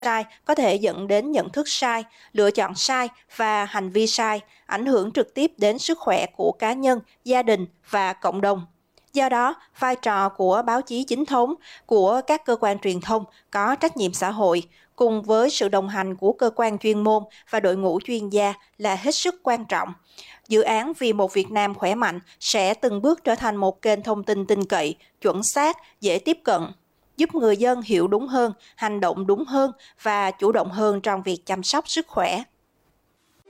sai có thể dẫn đến nhận thức sai, lựa chọn sai và hành vi sai, ảnh hưởng trực tiếp đến sức khỏe của cá nhân, gia đình và cộng đồng. Do đó, vai trò của báo chí chính thống, của các cơ quan truyền thông có trách nhiệm xã hội, cùng với sự đồng hành của cơ quan chuyên môn và đội ngũ chuyên gia là hết sức quan trọng. Dự án Vì một Việt Nam khỏe mạnh sẽ từng bước trở thành một kênh thông tin tin cậy, chuẩn xác, dễ tiếp cận, giúp người dân hiểu đúng hơn, hành động đúng hơn và chủ động hơn trong việc chăm sóc sức khỏe.